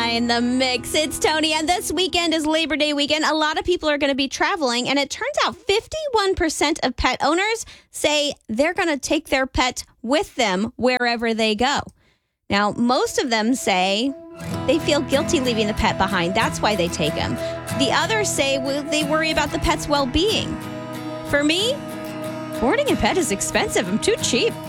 in the mix. It's Tony, and this weekend is Labor Day weekend. A lot of people are going to be traveling, and it turns out 51% of pet owners say they're going to take their pet with them wherever they go. Now, most of them say they feel guilty leaving the pet behind. That's why they take them. The others say they worry about the pet's well-being. For me, boarding a pet is expensive. I'm too cheap.